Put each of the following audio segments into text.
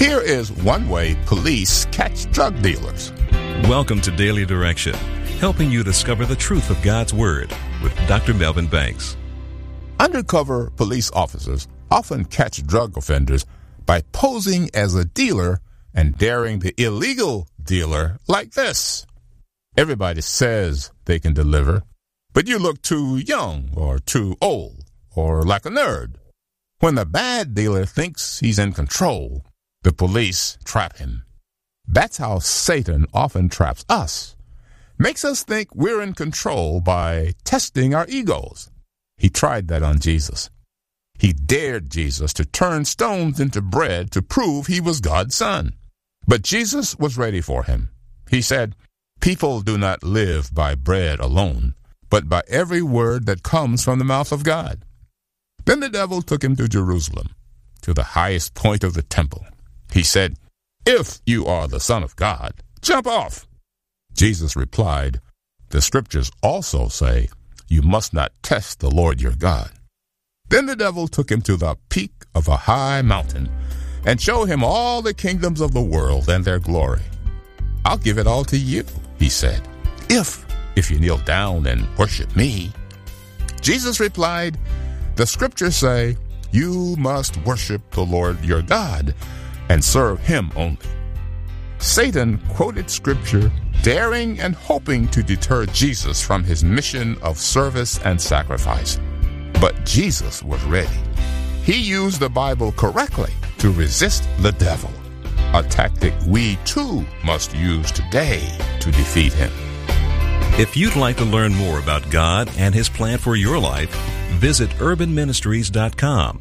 Here is one way police catch drug dealers. Welcome to Daily Direction, helping you discover the truth of God's Word with Dr. Melvin Banks. Undercover police officers often catch drug offenders by posing as a dealer and daring the illegal dealer like this. Everybody says they can deliver, but you look too young or too old or like a nerd. When the bad dealer thinks he's in control, the police trap him. That's how Satan often traps us. Makes us think we're in control by testing our egos. He tried that on Jesus. He dared Jesus to turn stones into bread to prove he was God's son. But Jesus was ready for him. He said, "People do not live by bread alone, but by every word that comes from the mouth of God." Then the devil took him to Jerusalem, to the highest point of the temple. He said, "If you are the Son of God, jump off." Jesus replied, "The scriptures also say, you must not test the Lord your God." Then the devil took him to the peak of a high mountain and showed him all the kingdoms of the world and their glory. "I'll give it all to you," he said, if you kneel down and worship me." Jesus replied, "The scriptures say, you must worship the Lord your God and serve him only." Satan quoted scripture, daring and hoping to deter Jesus from his mission of service and sacrifice. But Jesus was ready. He used the Bible correctly to resist the devil, a tactic we too must use today to defeat him. If you'd like to learn more about God and His plan for your life, visit urbanministries.com.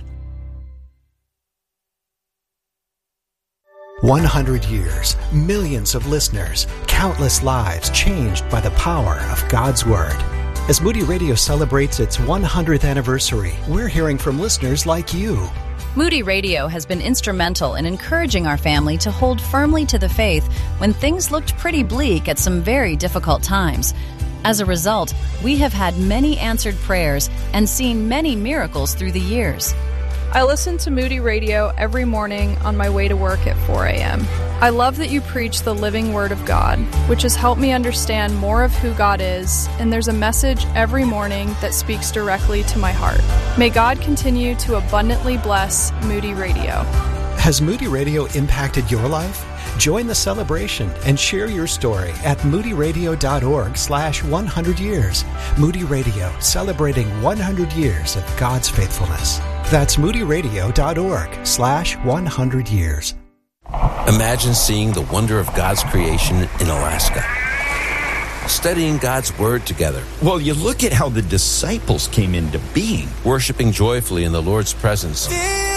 100 years, millions of listeners, countless lives changed by the power of God's Word. As Moody Radio celebrates its 100th anniversary, we're hearing from listeners like you. Moody Radio has been instrumental in encouraging our family to hold firmly to the faith when things looked pretty bleak at some very difficult times. As a result, we have had many answered prayers and seen many miracles through the years. I listen to Moody Radio every morning on my way to work at 4 a.m. I love that you preach the living Word of God, which has helped me understand more of who God is, and there's a message every morning that speaks directly to my heart. May God continue to abundantly bless Moody Radio. Has Moody Radio impacted your life? Join the celebration and share your story at moodyradio.org/100 years. Moody Radio, celebrating 100 years of God's faithfulness. That's moodyradio.org/100 years. Imagine seeing the wonder of God's creation in Alaska. Studying God's Word together. Well, you look at how the disciples came into being. Worshiping joyfully in the Lord's presence.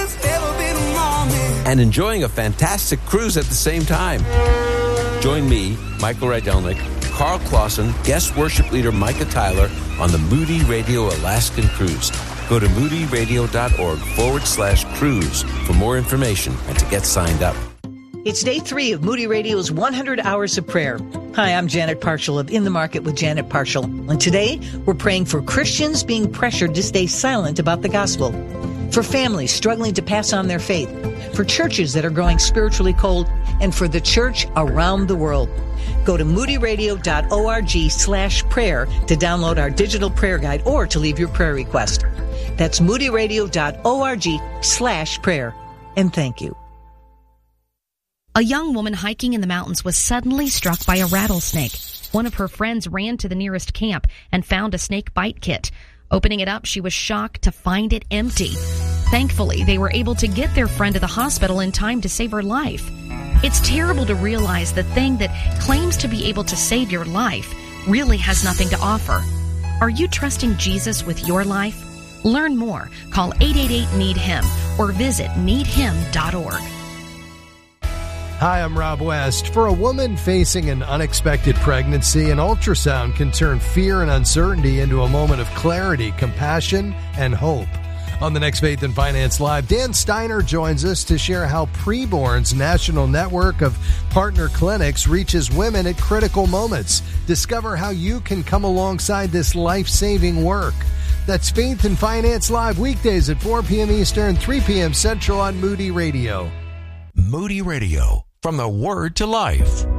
And enjoying a fantastic cruise at the same time. Join me, Michael Rydelnik, Carl Clausen, guest worship leader Micah Tyler on the Moody Radio Alaskan Cruise. Go to moodyradio.org/cruise for more information and to get signed up. It's day 3 of Moody Radio's 100 Hours of Prayer. Hi, I'm Janet Parshall of In the Market with Janet Parshall. And today, we're praying for Christians being pressured to stay silent about the gospel, for families struggling to pass on their faith, for churches that are growing spiritually cold, and for the church around the world. Go to moodyradio.org/prayer to download our digital prayer guide or to leave your prayer request. That's moodyradio.org/prayer. And thank you. A young woman hiking in the mountains was suddenly struck by a rattlesnake. One of her friends ran to the nearest camp and found a snake bite kit. Opening it up, she was shocked to find it empty. Thankfully, they were able to get their friend to the hospital in time to save her life. It's terrible to realize the thing that claims to be able to save your life really has nothing to offer. Are you trusting Jesus with your life? Learn more. Call 888-NEED-HIM or visit needhim.org. Hi, I'm Rob West. For a woman facing an unexpected pregnancy, an ultrasound can turn fear and uncertainty into a moment of clarity, compassion, and hope. On the next Faith and Finance Live, Dan Steiner joins us to share how Preborn's national network of partner clinics reaches women at critical moments. Discover how you can come alongside this life-saving work. That's Faith and Finance Live, weekdays at 4 p.m. Eastern, 3 p.m. Central on Moody Radio. Moody Radio, from the Word to Life.